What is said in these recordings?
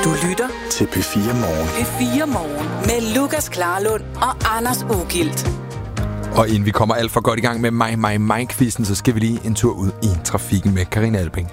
Du lytter til P4 Morgen. P4 Morgen med Lukas Klarlund og Anders Ugilt. Og inden vi kommer alt for godt i gang med mig-quizzen, så skal vi lige en tur ud i trafikken med Karina Albing.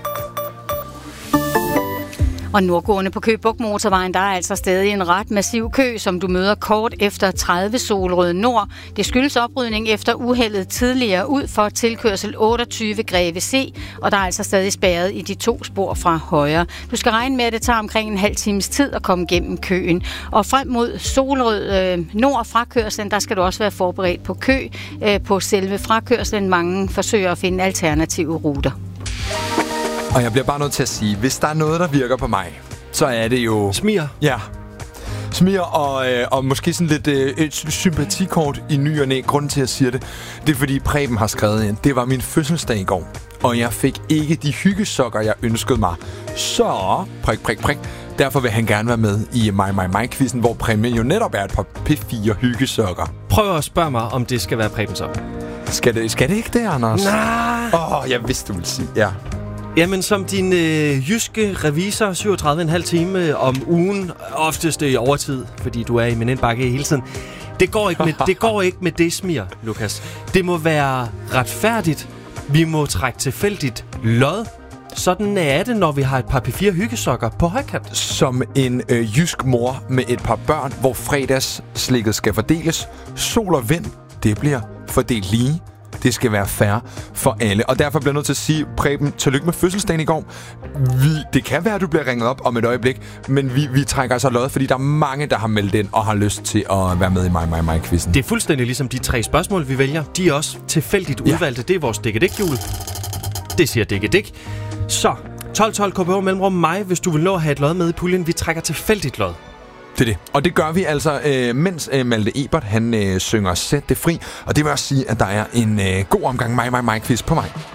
Og nordgående på Køge Bugt Motorvejen, der er altså stadig en ret massiv kø, som du møder kort efter 30 Solrød Nord. Det skyldes oprydning efter uheldet tidligere ud for tilkørsel 28 Greve C, og der er altså stadig spærret i de 2 spor fra højre. Du skal regne med, at det tager omkring en halv times tid at komme gennem køen. Og frem mod Solrød Nord frakørslen, der skal du også være forberedt på kø på selve frakørslen. Mange forsøger at finde alternative ruter. Og jeg bliver bare nødt til at sige, hvis der er noget, der virker på mig, så er det jo... Smir. Ja. Smir og måske sådan lidt et sympatikort i ny og næ. Grunden til, at jeg siger det, det er fordi Preben har skrevet ind. Det var min fødselsdag i går, og jeg fik ikke de hyggesokker, jeg ønskede mig. Så, prik. Derfor vil han gerne være med i mig-quizzen, hvor præmien jo netop er et par P4 hyggesokker. Prøv at spørge mig, om det skal være Preben så. Skal det ikke det, Anders? Nej. Jeg vidste, du ville sige, ja. Jamen, som din jyske revisor, 37,5 time om ugen, oftest i overtid, fordi du er i min indbakke hele tiden. Det går ikke med det, Smir, Lukas. Det må være retfærdigt. Vi må trække tilfældigt lod. Sådan er det, når vi har et par P4 hyggesokker på højkant. Som en jysk mor med et par børn, hvor fredagsslikket skal fordeles. Sol og vind, det bliver fordelt lige. Det skal være fair for alle. Og derfor bliver jeg nødt til at sige, Preben, tillykke med fødselsdagen i går. Det kan være, at du bliver ringet op om et øjeblik, men vi trækker altså lod, fordi der er mange, der har meldt ind og har lyst til at være med i mig-quizzen. Det er fuldstændig ligesom de 3 spørgsmål, vi vælger. De er også tilfældigt udvalgte. Det er vores dække-dæk-hjul. Det siger dække-dæk. Så 12 KBH mellemrum mig, hvis du vil nå at have et lod med i puljen. Vi trækker tilfældigt lod. Det er det. Og det gør vi altså, mens Malte Ebert, han synger Sæt det fri. Og det vil også sige, at der er en god omgang mig-quiz på mig.